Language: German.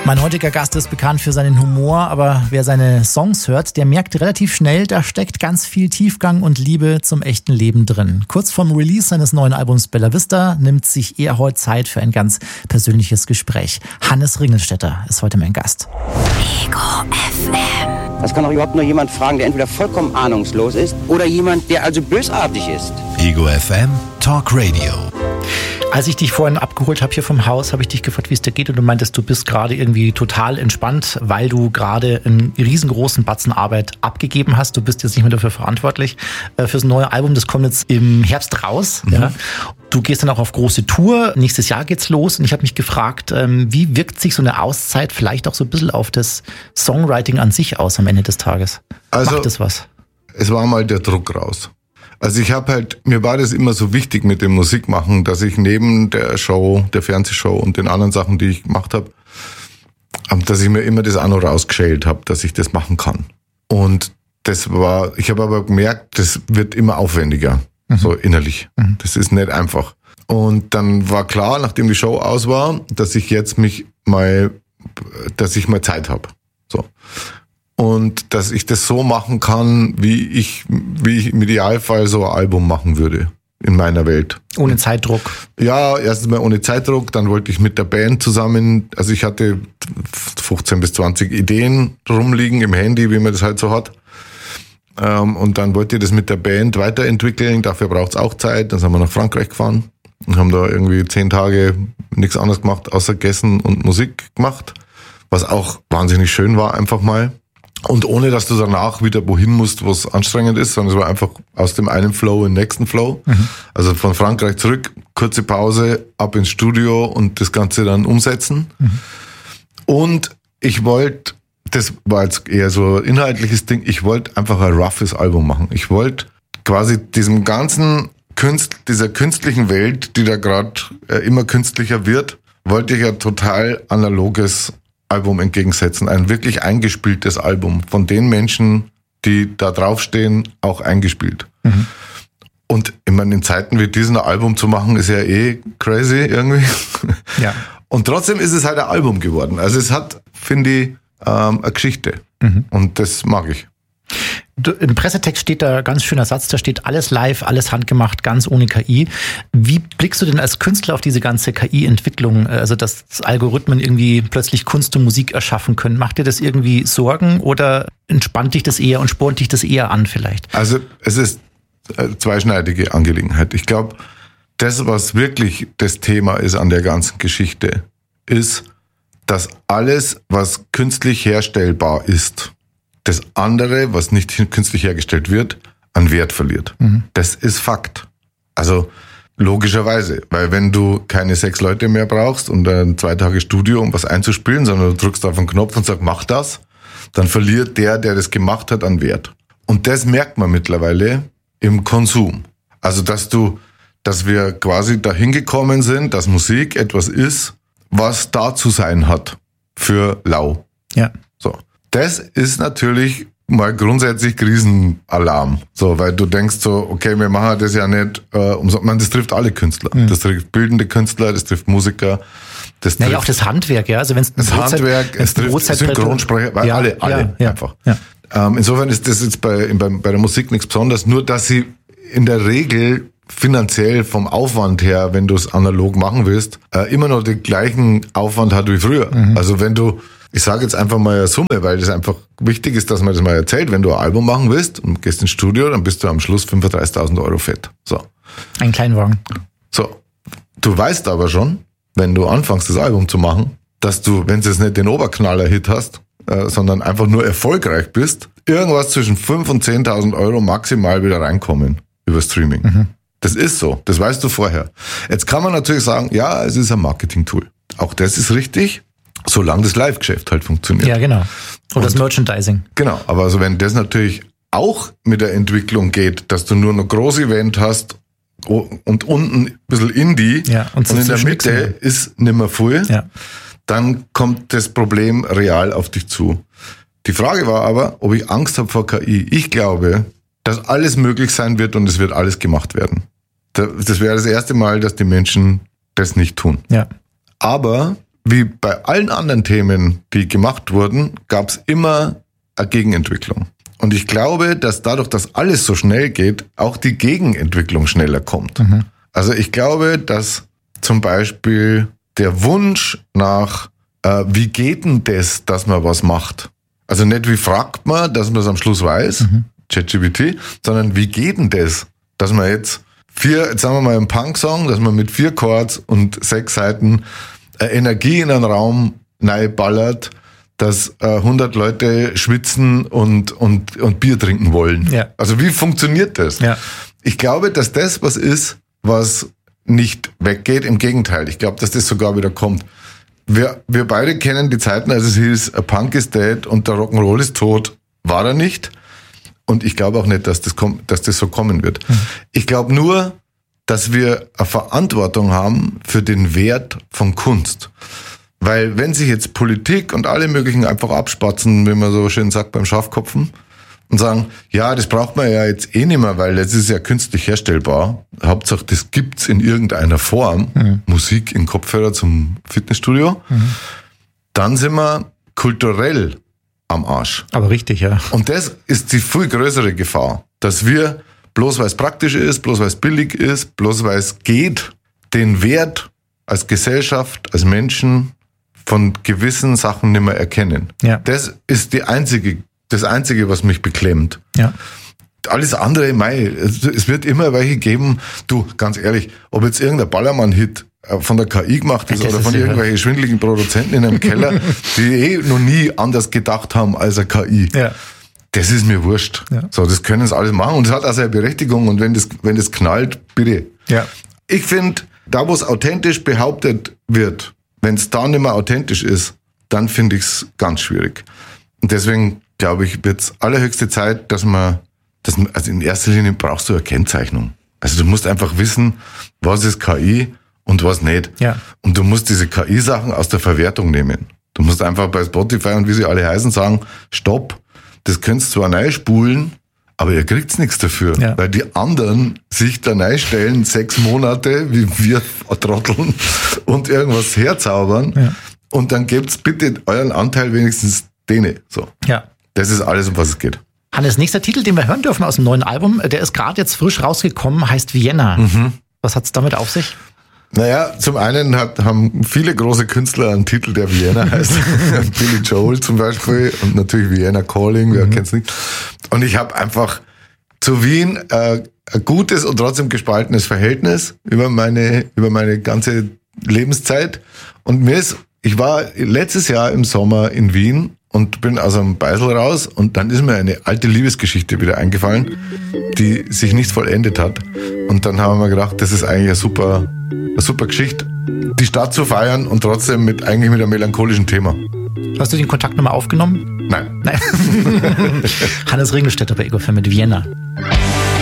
Mein heutiger Gast ist bekannt für seinen Humor, aber wer seine Songs hört, der merkt relativ schnell, da steckt ganz viel Tiefgang und Liebe zum echten Leben drin. Kurz vorm Release seines neuen Albums Bella Vista nimmt sich er heute Zeit für ein ganz persönliches Gespräch. Hannes Ringelstetter ist heute mein Gast. Ego FM. Das kann doch überhaupt nur jemand fragen, der entweder vollkommen ahnungslos ist oder jemand, der also bösartig ist. Ego FM Talk Radio. Als ich dich vorhin abgeholt habe hier vom Haus, habe ich dich gefragt, wie es dir geht, und du meintest, du bist gerade irgendwie total entspannt, weil du gerade einen riesengroßen Batzen Arbeit abgegeben hast. Du bist jetzt nicht mehr dafür verantwortlich fürs neue Album. Das kommt jetzt im Herbst raus. Mhm. Ja. Du gehst dann auch auf große Tour. Nächstes Jahr geht's los. Und ich habe mich gefragt, wie wirkt sich so eine Auszeit vielleicht auch so ein bisschen auf das Songwriting an sich aus am Ende des Tages? Also, macht das was? Es war mal der Druck raus. Also mir war das immer so wichtig mit dem Musikmachen, dass ich neben der Show, der Fernsehshow und den anderen Sachen, die ich gemacht habe, dass ich mir immer das auch noch rausgeschält habe, dass ich das machen kann. Und ich habe aber gemerkt, das wird immer aufwendiger, so innerlich. Das ist nicht einfach. Und dann war klar, nachdem die Show aus war, dass ich jetzt mal Zeit habe. So. Und dass ich das so machen kann, wie ich im Idealfall so ein Album machen würde in meiner Welt. Ohne Zeitdruck? Ja, erstens mal ohne Zeitdruck, dann wollte ich mit der Band zusammen, also ich hatte 15 bis 20 Ideen rumliegen im Handy, wie man das halt so hat. Und dann wollte ich das mit der Band weiterentwickeln, dafür braucht es auch Zeit. Dann sind wir nach Frankreich gefahren und haben da irgendwie 10 Tage nichts anderes gemacht, außer gegessen und Musik gemacht, was auch wahnsinnig schön war, einfach mal. Und ohne, dass du danach wieder wohin musst, wo es anstrengend ist, sondern es war einfach aus dem einen Flow in den nächsten Flow. Mhm. Also von Frankreich zurück, kurze Pause, ab ins Studio und das Ganze dann umsetzen. Mhm. Und ich wollte, das war jetzt eher so ein inhaltliches Ding, ich wollte einfach ein roughes Album machen. Ich wollte quasi diesem ganzen dieser künstlichen Welt, die da gerade immer künstlicher wird, wollte ich ein total analoges Album entgegensetzen, ein wirklich eingespieltes Album von den Menschen, die da draufstehen, auch eingespielt. Mhm. Und ich meine, in Zeiten wie diesen ein Album zu machen, ist ja crazy irgendwie. Ja. Und trotzdem ist es halt ein Album geworden. Also es hat, finde ich, eine Geschichte. Mhm. Und das mag ich. Im Pressetext steht da ganz schöner Satz, da steht alles live, alles handgemacht, ganz ohne KI. Wie blickst du denn als Künstler auf diese ganze KI-Entwicklung, also dass Algorithmen irgendwie plötzlich Kunst und Musik erschaffen können? Macht dir das irgendwie Sorgen oder entspannt dich das eher und spornt dich das eher an vielleicht? Also es ist eine zweischneidige Angelegenheit. Ich glaube, das, was wirklich das Thema ist an der ganzen Geschichte, ist, dass alles, was künstlich herstellbar ist, das andere, was nicht künstlich hergestellt wird, an Wert verliert. Mhm. Das ist Fakt. Also logischerweise, weil wenn du keine 6 Leute mehr brauchst und dann 2 Tage Studio, um was einzuspielen, sondern du drückst auf einen Knopf und sagst, mach das, dann verliert der das gemacht hat, an Wert. Und das merkt man mittlerweile im Konsum. Also dass wir quasi dahin gekommen sind, dass Musik etwas ist, was da zu sein hat für lau. Ja. So. Das ist natürlich mal grundsätzlich Riesenalarm. So, weil du denkst so, okay, wir machen das ja nicht, das trifft alle Künstler. Mhm. Das trifft bildende Künstler, das trifft Musiker, das trifft auch das Handwerk, ja. Also wenn's das Handwerk, es trifft Synchronsprecher, weil alle einfach. Ja. Insofern ist das jetzt bei der Musik nichts Besonderes, nur dass sie in der Regel finanziell vom Aufwand her, wenn du es analog machen willst, immer noch den gleichen Aufwand hat wie früher. Mhm. Also ich sage jetzt einfach mal eine Summe, weil das einfach wichtig ist, dass man das mal erzählt. Wenn du ein Album machen willst und gehst ins Studio, dann bist du am Schluss 35.000 Euro fett. So. Ein Kleinwagen. So. Du weißt aber schon, wenn du anfängst, das Album zu machen, dass du, wenn du jetzt nicht den Oberknaller-Hit hast, sondern einfach nur erfolgreich bist, irgendwas zwischen 5.000 und 10.000 Euro maximal wieder reinkommen über Streaming. Mhm. Das ist so. Das weißt du vorher. Jetzt kann man natürlich sagen, ja, es ist ein Marketing-Tool. Auch das ist richtig. Solange das Live-Geschäft halt funktioniert. Ja, genau. Und das Merchandising. Genau, aber also wenn das natürlich auch mit der Entwicklung geht, dass du nur noch Groß-Event hast und unten ein bisschen Indie und in der Mitte ist nimmer viel, dann kommt das Problem real auf dich zu. Die Frage war aber, ob ich Angst habe vor KI. Ich glaube, dass alles möglich sein wird und es wird alles gemacht werden. Das wäre das erste Mal, dass die Menschen das nicht tun. Ja. Aber wie bei allen anderen Themen, die gemacht wurden, gab es immer eine Gegenentwicklung. Und ich glaube, dass dadurch, dass alles so schnell geht, auch die Gegenentwicklung schneller kommt. Mhm. Also ich glaube, dass zum Beispiel der Wunsch nach, wie geht denn das, dass man was macht? Also nicht wie fragt man, dass man es am Schluss weiß, ChatGPT, sondern wie geht denn das, dass man jetzt jetzt sagen wir mal einen Punk-Song, dass man mit 4 Chords und 6 Seiten Energie in einen Raum ballert, dass 100 Leute schwitzen und Bier trinken wollen. Ja. Also wie funktioniert das? Ja. Ich glaube, dass das was ist, was nicht weggeht. Im Gegenteil, ich glaube, dass das sogar wieder kommt. Wir beide kennen die Zeiten, als es hieß, a Punk is dead und der Rock'n'Roll ist tot. War er nicht. Und ich glaube auch nicht, dass das so kommen wird. Ich glaube nur, dass wir eine Verantwortung haben für den Wert von Kunst. Weil wenn sich jetzt Politik und alle möglichen einfach abspatzen, wie man so schön sagt beim Schafkopfen, und sagen, ja, das braucht man ja jetzt eh nicht mehr, weil das ist ja künstlich herstellbar. Hauptsache, das gibt's in irgendeiner Form. Musik in Kopfhörer zum Fitnessstudio. Dann sind wir kulturell am Arsch. Aber richtig, ja. Und das ist die viel größere Gefahr, dass wir, bloß weil es praktisch ist, bloß weil es billig ist, bloß weil es geht, den Wert als Gesellschaft, als Menschen von gewissen Sachen nicht mehr erkennen. Ja. Das ist das Einzige, was mich beklemmt. Ja. Alles andere, es wird immer welche geben, du, ganz ehrlich, ob jetzt irgendein Ballermann-Hit von der KI gemacht ist oder von irgendwelchen schwindeligen Produzenten in einem Keller, die noch nie anders gedacht haben als eine KI. Ja. Das ist mir wurscht. Ja. So, das können es alles machen und es hat auch seine Berechtigung und wenn das knallt, bitte. Ja. Ich finde, da wo es authentisch behauptet wird, wenn es da nicht mehr authentisch ist, dann finde ich es ganz schwierig. Und deswegen glaube ich, wird es allerhöchste Zeit, dass man, also in erster Linie brauchst du eine Kennzeichnung. Also du musst einfach wissen, was ist KI und was nicht. Ja. Und du musst diese KI-Sachen aus der Verwertung nehmen. Du musst einfach bei Spotify und wie sie alle heißen sagen, stopp, das könntest zwar neu spulen, aber ihr kriegt's nichts dafür. Ja. Weil die anderen sich da neu stellen, 6 Monate, wie wir trotteln und irgendwas herzaubern. Ja. Und dann gebt's bitte euren Anteil wenigstens denen. So. Ja. Das ist alles, um was es geht. Hannes, nächster Titel, den wir hören dürfen aus dem neuen Album, der ist gerade jetzt frisch rausgekommen, heißt Vienna. Was hat's damit auf sich? Naja, zum einen haben viele große Künstler einen Titel, der Vienna heißt. Billy Joel zum Beispiel und natürlich Vienna Calling, wer kennt's nicht. Und ich habe einfach zu Wien ein gutes und trotzdem gespaltenes Verhältnis über meine ganze Lebenszeit. Und ich war letztes Jahr im Sommer in Wien und bin aus einem Beisel raus und dann ist mir eine alte Liebesgeschichte wieder eingefallen, die sich nicht vollendet hat. Und dann haben wir gedacht, das ist eigentlich eine super Geschichte, die Stadt zu feiern und trotzdem mit einem melancholischen Thema. Hast du den Kontakt nochmal aufgenommen? Nein. Hannes Ringelstetter bei Ego FM mit Vienna.